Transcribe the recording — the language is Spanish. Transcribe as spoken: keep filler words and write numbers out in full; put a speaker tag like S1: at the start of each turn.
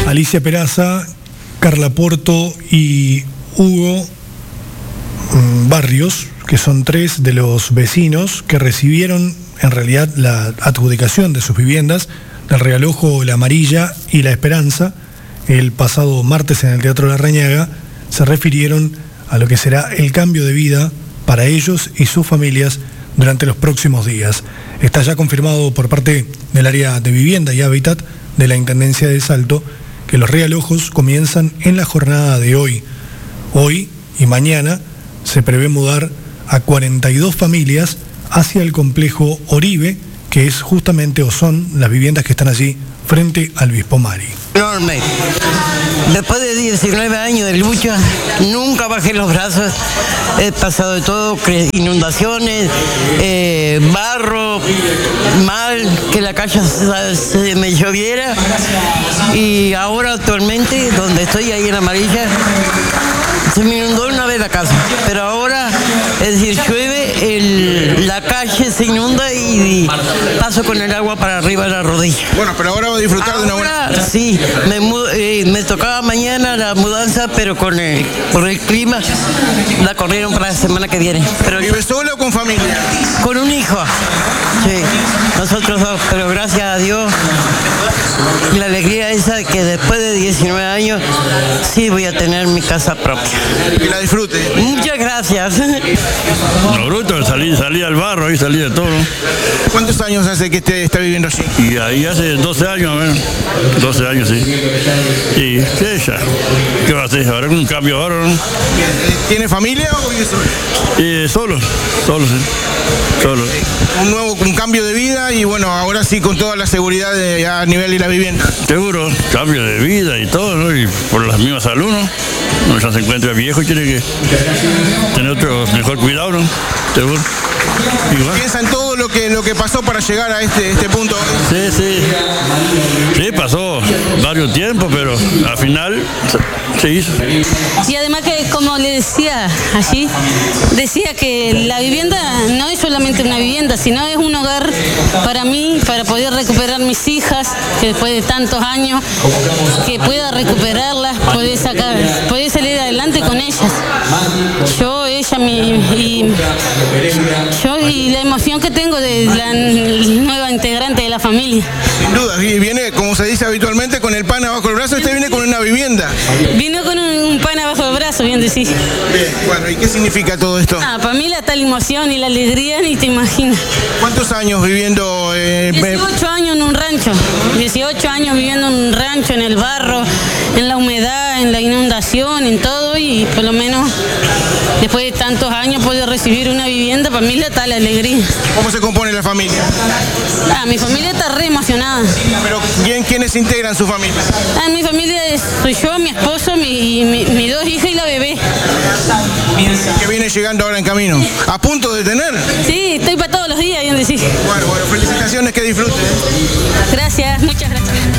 S1: Alicia Peraza, Carla Porto y Hugo Barrios, que son tres de los vecinos que recibieron en realidad la adjudicación de sus viviendas del Realojo La Amarilla y La Esperanza el pasado martes en el Teatro La Rañaga, se refirieron a lo que será el cambio de vida para ellos y sus familias durante los próximos días. Está ya confirmado por parte del área de vivienda y hábitat de la Intendencia de Salto que los realojos comienzan en la jornada de hoy. Hoy y mañana se prevé mudar a cuarenta y dos familias hacia el complejo Oribe, que es justamente o son las viviendas que están allí frente al Bispomari.
S2: Enorme. Después de diecinueve años de lucha, nunca bajé los brazos. He pasado de todo, inundaciones, eh, barro, mal, que la calle se, se me lloviera. Y ahora actualmente, donde estoy ahí en Amarilla, se me inundó una vez la casa. Pero ahora, es decir, llueve, el, la calle se inunda y, y paso con el agua para arriba de la rodilla.
S3: Bueno, pero ahora va a disfrutar
S2: ahora,
S3: de una buena...
S2: Sí, me, eh, me tocaba mañana la mudanza, pero con el, por el clima la corrieron para la semana que viene. Pero
S3: ¿Vive solo o con familia?
S2: Con un hijo, sí, nosotros dos, pero gracias a Dios, la alegría esa de que después de diecinueve años sí voy a tener mi casa propia.
S3: Que la disfrute.
S2: Muchas gracias.
S4: Lo bruto, salí, salí al barro, ahí salí de todo.
S3: ¿Cuántos años hace que usted está viviendo allí?
S4: Y ahí hace doce años, ¿eh? doce años, sí. ¿Y qué ya? ¿Qué va a hacer? ¿Habrá un cambio ahora, no?
S3: ¿Tiene familia o vive solo?
S4: Eh, solo, solo, sí. Solo.
S3: Un nuevo, un cambio de vida y bueno, ahora sí con toda la seguridad de, a nivel de la vivienda.
S4: Seguro, cambio de vida y todo, ¿no? Y por las mismas salud, ¿no? Uno ya se encuentra viejo y tiene que tener otro mejor cuidado, ¿no? Seguro. Igual.
S3: ¿Piensa en todo lo que, lo que pasó para llegar a este, este punto?
S4: Sí, sí. Sí, pasó varios tiempos, pero al final se hizo.
S5: Y además que, como le decía allí, decía que la vivienda no es solamente una vivienda, sino es un hogar para mí, para poder recuperar mis hijas, que después de tantos años, que pueda recuperarlas, poder sacar, poder salir adelante con ellas. Yo, ella, mi, y yo y la emoción que tengo de la nueva integrante de la familia.
S3: Sin duda, y viene, como se dice habitualmente, con el pan abajo del brazo. Usted viene con una vivienda.
S5: Vino con un, un pan abajo del brazo, bien decís.
S3: Bien, bueno, ¿y qué significa todo esto?
S5: Ah, para mí la tal emoción y la alegría ni te imaginas.
S3: ¿Cuántos años viviendo? Eh,
S5: dieciocho años en un rancho, dieciocho años viviendo en un rancho, en el barro, en la humedad, en la inundación, en todo, y por lo menos después de tantos años poder recibir una vivienda, para mí la tal alegría.
S3: ¿Cómo se compone la familia?
S5: Ah, mi familia está re emocionada.
S3: ¿Pero quién, quiénes integran su familia?
S5: Ah, mi familia es, soy yo, mi esposo, mi, mi, mis dos hijas y la bebé.
S3: Que viene llegando ahora en camino. ¿A punto de tener?
S5: Sí, estoy para todos los días, bien decir.
S3: Bueno, bueno, felicitaciones, que disfrute.
S5: Gracias, muchas gracias.